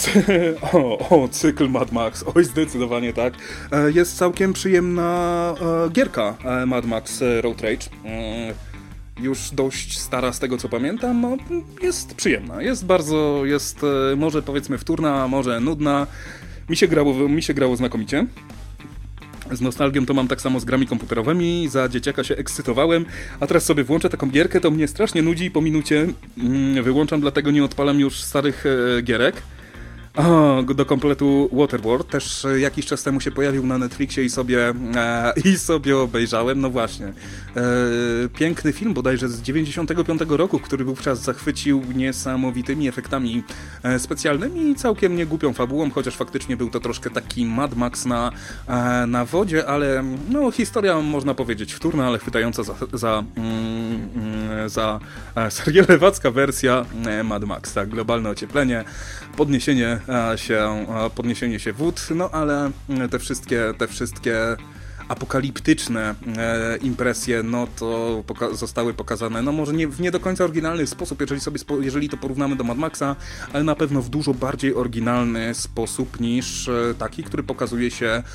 Cykl Mad Max, oj zdecydowanie tak. Jest całkiem przyjemna gierka Mad Max Road Rage. Już dość stara z tego co pamiętam, no jest przyjemna, jest może powiedzmy wtórna, może nudna. Mi się grało znakomicie. Z nostalgią to mam tak samo z grami komputerowymi, za dzieciaka się ekscytowałem, a teraz sobie włączę taką gierkę, to mnie strasznie nudzi, po minucie wyłączam, dlatego nie odpalam już starych gierek. Do kompletu Waterworld też jakiś czas temu się pojawił na Netflixie i sobie obejrzałem, no właśnie. Piękny film bodajże z 95 roku, który wówczas zachwycił niesamowitymi efektami specjalnymi i całkiem niegłupią fabułą, chociaż faktycznie był to troszkę taki Mad Max na wodzie, ale no historia można powiedzieć wtórna, ale chwytająca za serialewacka wersja Mad Max, tak, globalne ocieplenie, podniesienie się wód, no ale te wszystkie apokaliptyczne impresje, no to zostały pokazane, no może nie w nie do końca oryginalny sposób, jeżeli to porównamy do Mad Maxa, ale na pewno w dużo bardziej oryginalny sposób niż taki, który pokazuje się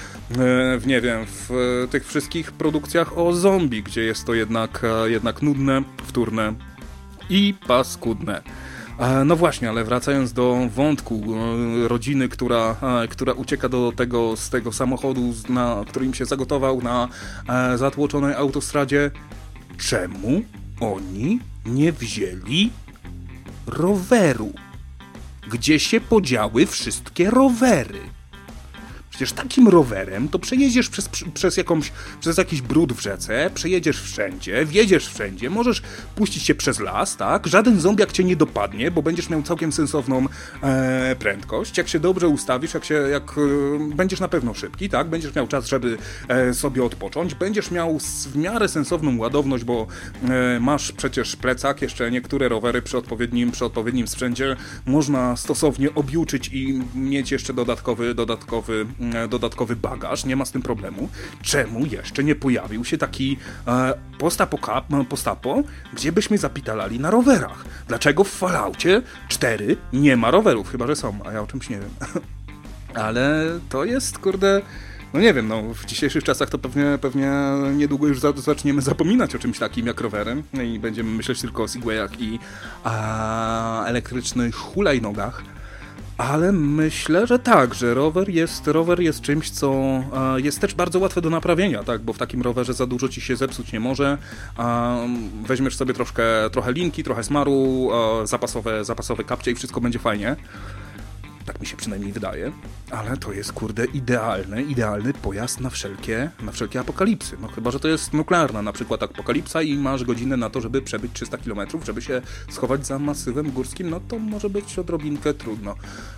w tych wszystkich produkcjach o zombie, gdzie jest to jednak nudne, wtórne i paskudne. No właśnie, ale wracając do wątku rodziny, która ucieka z tego samochodu, którym się zagotował na zatłoczonej autostradzie, czemu oni nie wzięli roweru? Gdzie się podziały wszystkie rowery? Przecież takim rowerem to przejedziesz przez jakiś brud w rzece, przejedziesz wszędzie, wjedziesz wszędzie, możesz puścić się przez las, tak? Żaden zombiak cię nie dopadnie, bo będziesz miał całkiem sensowną prędkość. Jak się dobrze ustawisz, jak będziesz na pewno szybki, tak? Będziesz miał czas, żeby sobie odpocząć, będziesz miał w miarę sensowną ładowność, bo masz przecież plecak, jeszcze niektóre rowery przy odpowiednim sprzęcie można stosownie objuczyć i mieć jeszcze dodatkowy bagaż, nie ma z tym problemu. Czemu jeszcze nie pojawił się taki postapo, gdzie byśmy zapitalali na rowerach? Dlaczego w Falloutie 4 nie ma rowerów? Chyba że są, a ja o czymś nie wiem. Ale to jest, kurde, no nie wiem, no w dzisiejszych czasach to pewnie niedługo już zaczniemy zapominać o czymś takim jak rowerem i będziemy myśleć tylko o segwayach i elektrycznych hulajnogach. Ale myślę, że tak, że rower jest czymś, co jest też bardzo łatwe do naprawienia, tak, bo w takim rowerze za dużo ci się zepsuć nie może. Weźmiesz sobie trochę linki, trochę smaru, zapasowe kapcie i wszystko będzie fajnie. Tak mi się przynajmniej wydaje, ale to jest, kurde, idealny pojazd na wszelkie apokalipsy. No chyba, że to jest nuklearna na przykład apokalipsa i masz godzinę na to, żeby przebyć 300 km, żeby się schować za masywem górskim, no to może być odrobinkę trudno.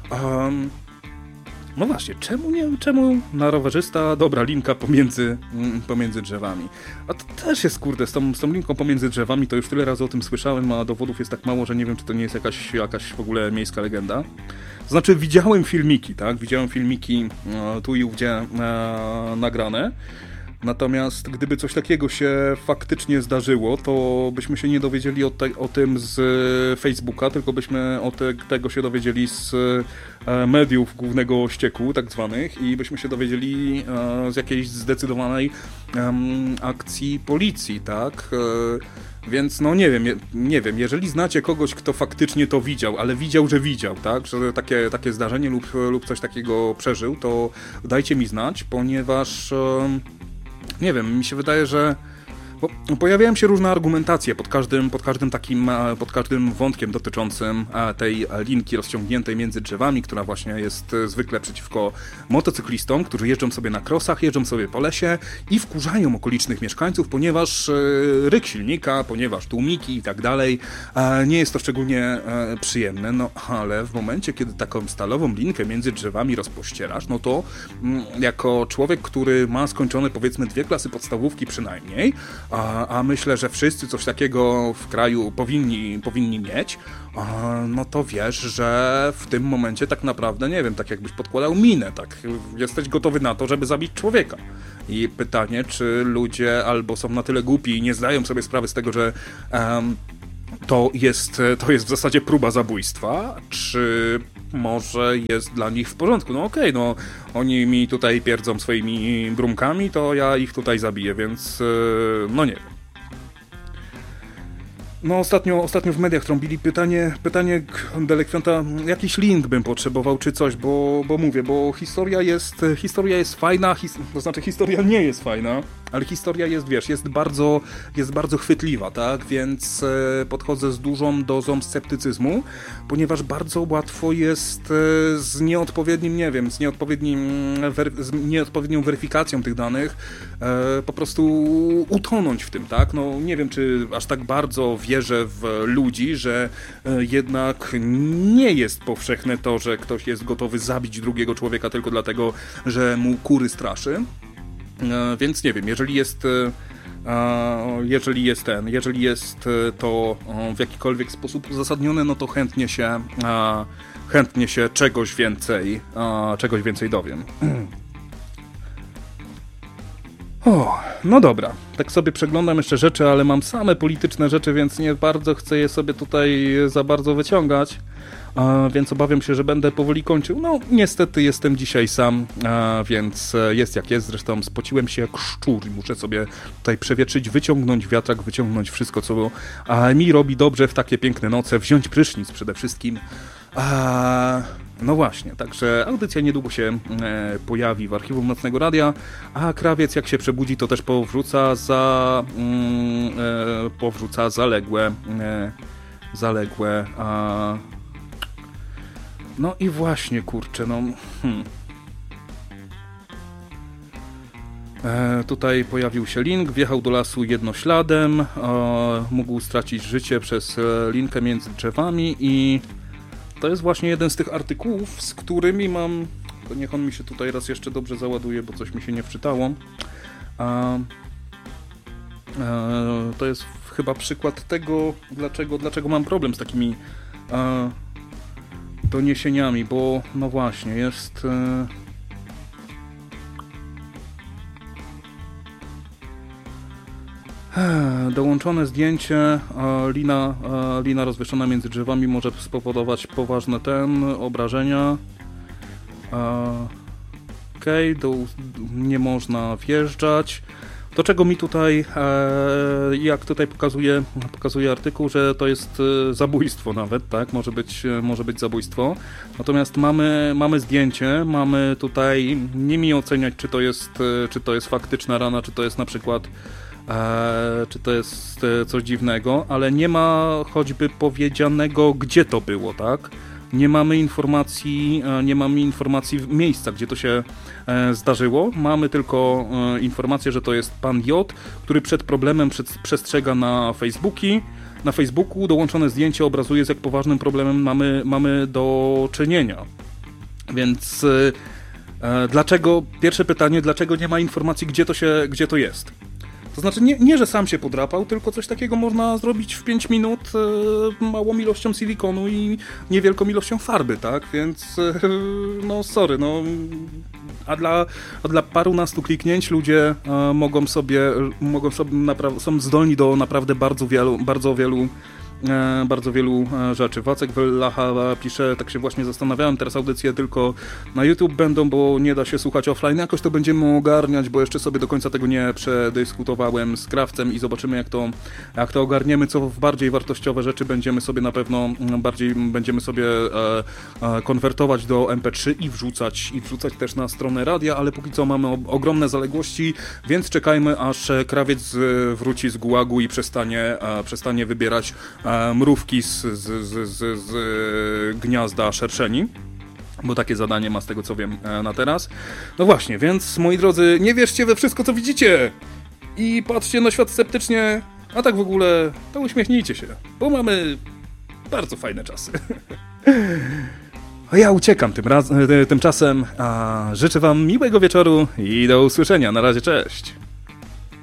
No właśnie, czemu na rowerzysta dobra linka pomiędzy drzewami? A to też jest, kurde, z tą linką pomiędzy drzewami, to już tyle razy o tym słyszałem, a dowodów jest tak mało, że nie wiem, czy to nie jest jakaś w ogóle miejska legenda. To znaczy, widziałem filmiki, tak? Widziałem filmiki tu i ówdzie nagrane. Natomiast gdyby coś takiego się faktycznie zdarzyło, to byśmy się nie dowiedzieli o tym z Facebooka, tylko byśmy tego się dowiedzieli z mediów głównego ścieku, tak zwanych, i byśmy się dowiedzieli z jakiejś zdecydowanej akcji policji, tak? Więc no nie wiem, jeżeli znacie kogoś, kto faktycznie to widział, ale widział, że widział, tak? Że takie zdarzenie lub coś takiego przeżył, to dajcie mi znać, ponieważ nie wiem, mi się wydaje, że pojawiają się różne argumentacje pod każdym wątkiem dotyczącym tej linki rozciągniętej między drzewami, która właśnie jest zwykle przeciwko motocyklistom, którzy jeżdżą sobie na krosach, jeżdżą sobie po lesie i wkurzają okolicznych mieszkańców, ponieważ ryk silnika, ponieważ tłumiki i tak dalej, nie jest to szczególnie przyjemne, no ale w momencie, kiedy taką stalową linkę między drzewami rozpościerasz, no to jako człowiek, który ma skończone powiedzmy 2 klasy podstawówki przynajmniej, a myślę, że wszyscy coś takiego w kraju powinni mieć, no to wiesz, że w tym momencie tak naprawdę, nie wiem, tak jakbyś podkładał minę, tak, jesteś gotowy na to, żeby zabić człowieka. I pytanie, czy ludzie albo są na tyle głupi i nie zdają sobie sprawy z tego, że to jest w zasadzie próba zabójstwa, czy może jest dla nich w porządku. No okej, no oni mi tutaj pierdzą swoimi brumkami, to ja ich tutaj zabiję, więc no nie wiem. No ostatnio w mediach trąbili pytanie Delikwienta, jakiś link bym potrzebował czy coś, bo mówię, bo historia jest fajna, to znaczy historia nie jest fajna, ale historia jest, wiesz, jest bardzo chwytliwa, tak, więc podchodzę z dużą dozą sceptycyzmu, ponieważ bardzo łatwo jest z nieodpowiednim, nie wiem, z nieodpowiednią weryfikacją tych danych po prostu utonąć w tym, tak, no nie wiem, czy aż tak bardzo wierzę w ludzi, że jednak nie jest powszechne to, że ktoś jest gotowy zabić drugiego człowieka tylko dlatego, że mu kury straszy. Więc nie wiem, jeżeli jest to w jakikolwiek sposób uzasadnione, no to chętnie się czegoś więcej dowiem. No dobra, tak sobie przeglądam jeszcze rzeczy, ale mam same polityczne rzeczy, więc nie bardzo chcę je sobie tutaj za bardzo wyciągać, więc obawiam się, że będę powoli kończył. No niestety jestem dzisiaj sam, więc jest jak jest, zresztą spociłem się jak szczur i muszę sobie tutaj przewietrzyć, wyciągnąć wiatrak, wyciągnąć wszystko, co mi robi dobrze w takie piękne noce, wziąć prysznic przede wszystkim. No właśnie, także audycja niedługo się pojawi w archiwum Nocnego Radia, a Krawiec jak się przebudzi, to też powrzuca zaległe no i właśnie, kurczę, no tutaj pojawił się link, wjechał do lasu jednośladem, mógł stracić życie przez linkę między drzewami i to jest właśnie jeden z tych artykułów, z którymi mam... To niech on mi się tutaj raz jeszcze dobrze załaduje, bo coś mi się nie wczytało. To jest chyba przykład tego, dlaczego mam problem z takimi doniesieniami, bo no właśnie, jest... Dołączone zdjęcie, lina rozwieszona między drzewami może spowodować poważne obrażenia. Okej, nie można wjeżdżać. Do czego mi tutaj, jak tutaj pokazuje artykuł, że to jest zabójstwo nawet, tak? Może być zabójstwo. Natomiast mamy zdjęcie, mamy tutaj, nie mi oceniać, czy to jest faktyczna rana, czy to jest na przykład czy to jest coś dziwnego, ale nie ma choćby powiedzianego, gdzie to było, tak? Nie mamy informacji miejsca, gdzie to się zdarzyło. Mamy tylko informację, że to jest pan J, który przed problemem przestrzega na Facebooku. Dołączone zdjęcie obrazuje, z jak poważnym problemem mamy do czynienia. Więc pierwsze pytanie, dlaczego nie ma informacji, gdzie to jest? To znaczy nie, że sam się podrapał, tylko coś takiego można zrobić w 5 minut małą ilością silikonu i niewielką ilością farby, tak? Więc no sorry, no a dla parunastu kliknięć ludzie są zdolni do naprawdę bardzo wielu rzeczy. Wacek Wylacha pisze, tak się właśnie zastanawiałem, teraz audycje tylko na YouTube będą, bo nie da się słuchać offline. Jakoś to będziemy ogarniać, bo jeszcze sobie do końca tego nie przedyskutowałem z Krawcem i zobaczymy jak to ogarniemy, co w bardziej wartościowe rzeczy będziemy sobie na pewno konwertować do MP3 i wrzucać też na stronę radia, ale póki co mamy ogromne zaległości, więc czekajmy aż Krawiec wróci z gułagu i przestanie wybierać mrówki z gniazda szerszeni, bo takie zadanie ma z tego co wiem na teraz. No właśnie, więc moi drodzy, nie wierzcie we wszystko co widzicie i patrzcie na świat sceptycznie, a tak w ogóle to uśmiechnijcie się, bo mamy bardzo fajne czasy. A ja uciekam tymczasem, a życzę wam miłego wieczoru i do usłyszenia. Na razie, cześć!